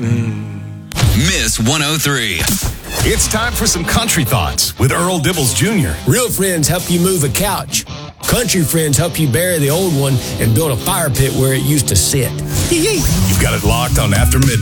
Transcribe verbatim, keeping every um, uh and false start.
Miss one oh three. It's time for some country thoughts with Earl Dibbles Junior Real friends help you move a couch. Country friends help you bury the old one and build a fire pit where it used to sit. You've got it locked on After Midnight.